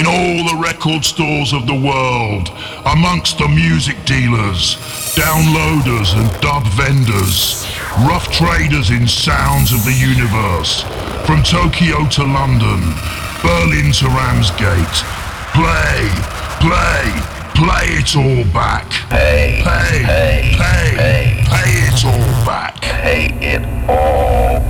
in all the record stores of the world, amongst the music dealers, downloaders and dub vendors, rough traders in sounds of the universe, from Tokyo to London, Berlin to Ramsgate. Play, play, play it all back. Pay it all back. Pay it all.